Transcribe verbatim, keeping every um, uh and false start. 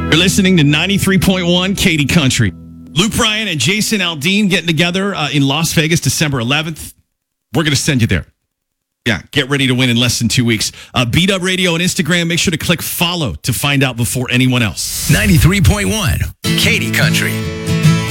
You're listening to ninety-three point one Katy Country. Luke Bryan and Jason Aldean getting together uh, in Las Vegas, December eleventh. We're going to send you there. Yeah, get ready to win in less than two weeks. Uh, Beat Up Radio on Instagram. Make sure to click follow to find out before anyone else. ninety-three point one Katy Country.